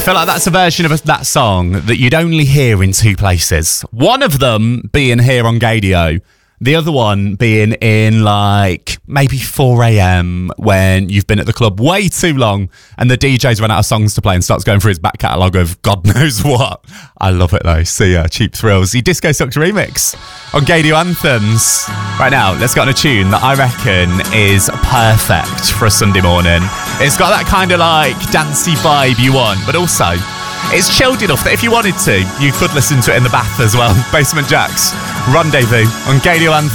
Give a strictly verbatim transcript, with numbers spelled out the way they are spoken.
feel like that's a version of that song that you'd only hear in two places. One of them being here on Gadio, the other one being in like maybe four a.m. when you've been at the club way too long and the D J's run out of songs to play and starts going through his back catalogue of God knows what. I love it though. See ya, Cheap Thrills. The Disco Sucks remix on Gadio Anthems. Right now, let's get on a tune that I reckon is perfect for a Sunday morning. It's got that kind of like dancey vibe you want, but also it's chilled enough that if you wanted to, you could listen to it in the bath as well. Basement Jaxx, Rendezvous on Gadio Anthems.